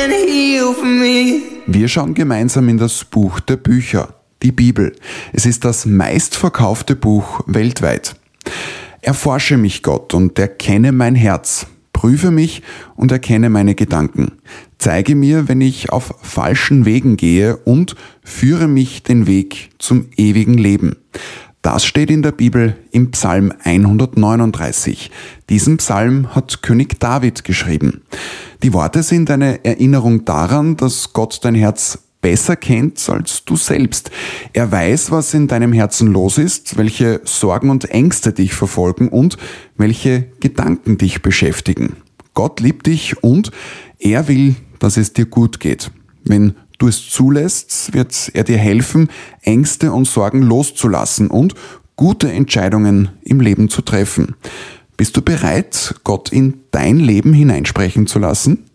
and heal for me. Wir schauen gemeinsam in das Buch der Bücher, die Bibel. Es ist das meistverkaufte Buch weltweit. Erforsche mich, Gott, und erkenne mein Herz. Prüfe mich und erkenne meine Gedanken. Zeige mir, wenn ich auf falschen Wegen gehe, und führe mich den Weg zum ewigen Leben. Das steht in der Bibel im Psalm 139. Diesen Psalm hat König David geschrieben. Die Worte sind eine Erinnerung daran, dass Gott dein Herz besser kennt als du selbst. Er weiß, was in deinem Herzen los ist, welche Sorgen und Ängste dich verfolgen und welche Gedanken dich beschäftigen. Gott liebt dich und er will, dass es dir gut geht. Wenn du es zulässt, wird er dir helfen, Ängste und Sorgen loszulassen und gute Entscheidungen im Leben zu treffen. Bist du bereit, Gott in dein Leben hineinsprechen zu lassen?